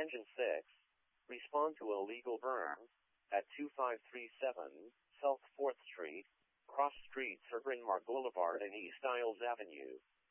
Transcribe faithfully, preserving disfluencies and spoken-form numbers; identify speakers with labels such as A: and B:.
A: Attention six. Respond to illegal burn at two five three seven South fourth Street, cross Street Sir Bryn Mawr Boulevard and East Isles Avenue.